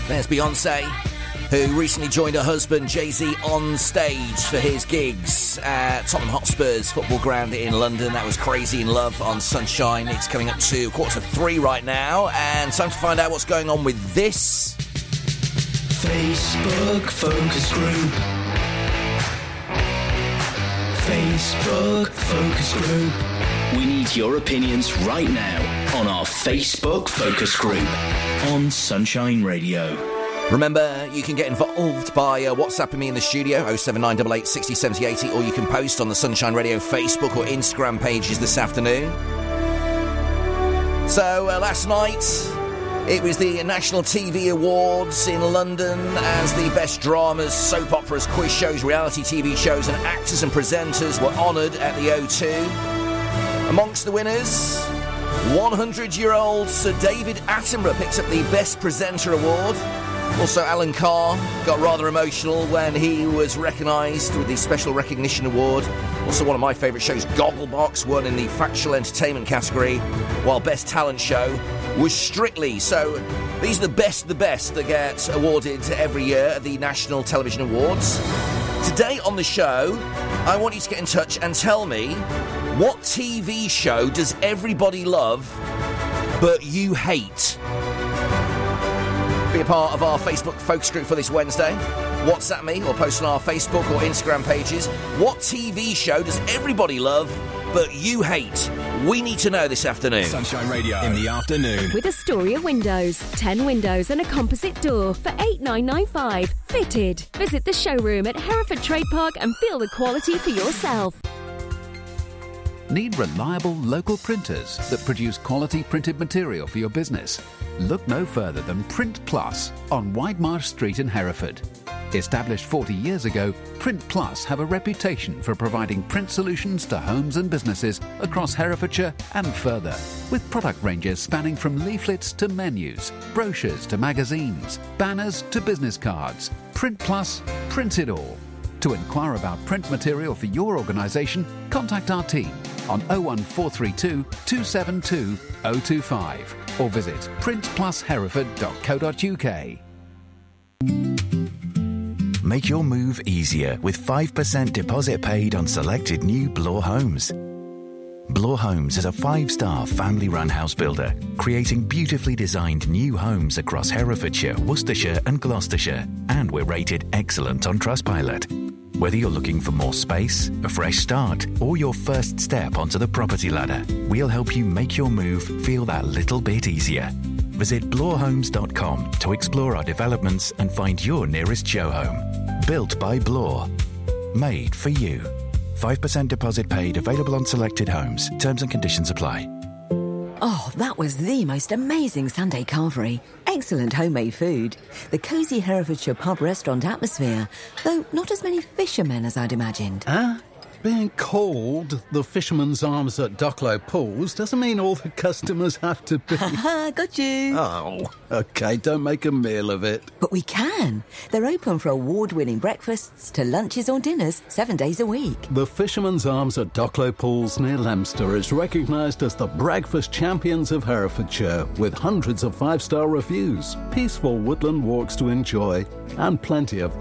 There's Beyonce, who recently joined her husband Jay-Z on stage for his gigs at Tottenham Hotspur's football ground in London. That was Crazy in Love on Sunshine. It's coming up to 2:45 right now, and time to find out what's going on with this. Facebook Focus Group. Facebook Focus Group. We need your opinions right now on our Facebook Focus Group on Sunshine Radio. Remember, you can get involved by WhatsApping me in the studio, 07988 60 70 80, or you can post on the Sunshine Radio Facebook or Instagram pages this afternoon. So, last night, it was the National TV Awards in London as the best dramas, soap operas, quiz shows, reality TV shows and actors and presenters were honoured at the O2. Amongst the winners, 100-year-old Sir David Attenborough picked up the Best Presenter Award. Also, Alan Carr got rather emotional when he was recognised with the Special Recognition Award. Also, one of my favourite shows, Gogglebox, won in the Factual Entertainment category, while Best Talent Show was Strictly. So, these are the best that get awarded every year at the National Television Awards. Today on the show, I want you to get in touch and tell me, what TV show does everybody love, but you hate? Be a part of our Facebook focus group for this Wednesday. WhatsApp me or post on our Facebook or Instagram pages. What TV show does everybody love, but you hate? We need to know this afternoon. Sunshine Radio in the afternoon. With Astoria Windows. 10 windows and a composite door for $8,995. Fitted. Visit the showroom at Hereford Trade Park and feel the quality for yourself. Need reliable local printers that produce quality printed material for your business? Look no further than Print Plus on Whitemarsh Street in Hereford. Established 40 years ago, Print Plus have a reputation for providing print solutions to homes and businesses across Herefordshire and further, with product ranges spanning from leaflets to menus, brochures to magazines, banners to business cards. Print Plus prints it all. To inquire about print material for your organisation, contact our team on 01432 272 025 or visit printplushereford.co.uk. Make your move easier with 5% deposit paid on selected new Bloor homes. Bloor Homes is a 5-star family-run house builder, creating beautifully designed new homes across Herefordshire, Worcestershire and Gloucestershire, and we're rated excellent on Trustpilot. Whether you're looking for more space, a fresh start, or your first step onto the property ladder, we'll help you make your move feel that little bit easier. Visit bloorhomes.com to explore our developments and find your nearest show home. Built by Bloor. Made for you. 5% deposit paid, available on selected homes. Terms and conditions apply. Oh, that was the most amazing Sunday carvery. Excellent homemade food. The cosy Herefordshire pub restaurant atmosphere, though not as many fishermen as I'd imagined. Being called the Fisherman's Arms at Ducklow Pools doesn't mean all the customers have to be... Got you. Oh, OK, don't make a meal of it. But we can. They're open for award-winning breakfasts to lunches or dinners 7 days a week. The Fisherman's Arms at Ducklow Pools near Leominster is recognised as the breakfast champions of Herefordshire, with hundreds of 5-star reviews, peaceful woodland walks to enjoy, and plenty of